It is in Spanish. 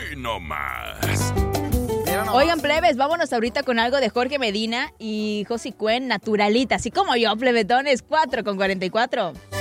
no más. Oigan, plebes, vámonos ahorita con algo de Jorge Medina y Josie Cuen, Naturalita. Así como yo, plebetones, 4:44.